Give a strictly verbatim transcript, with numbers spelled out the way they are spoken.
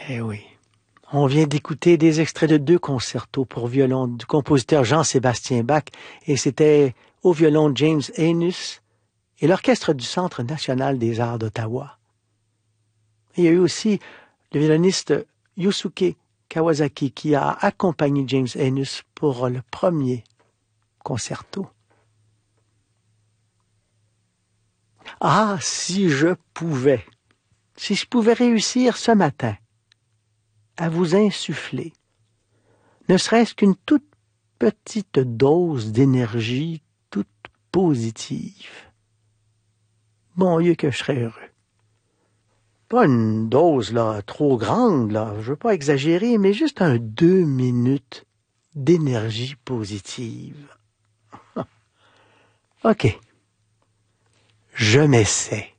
Eh oui. On vient d'écouter des extraits de deux concertos pour violon du compositeur Jean-Sébastien Bach, et c'était au violon James Ainus et l'orchestre du Centre national des arts d'Ottawa. Il y a eu aussi le violoniste Yusuke Kawasaki qui a accompagné James Ainus pour le premier concerto. Ah, si je pouvais, si je pouvais réussir ce matin à vous insuffler, ne serait-ce qu'une toute petite dose d'énergie toute positive, bon Dieu que je serais heureux. Pas une dose là trop grande, là, je veux pas exagérer, mais juste un deux minutes d'énergie positive. OK. Je m'essaie.